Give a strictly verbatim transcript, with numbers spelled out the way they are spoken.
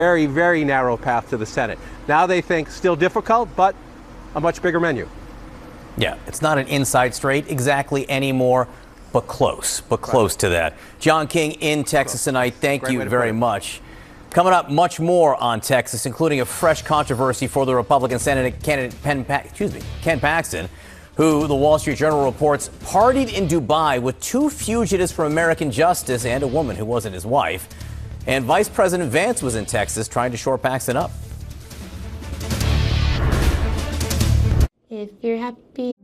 Very, very narrow path to the Senate. Now they think still difficult, but a much bigger menu. Yeah, it's not an inside straight exactly anymore, but close, but close right. to that. John King in Texas tonight. Thank Great you very much. Coming up, much more on Texas, including a fresh controversy for the Republican Senate candidate Pen, pa- excuse me, Ken Paxton, who the Wall Street Journal reports partied in Dubai with two fugitives from American justice and a woman who wasn't his wife. And Vice President Vance was in Texas trying to shore Paxton up. If you're happy.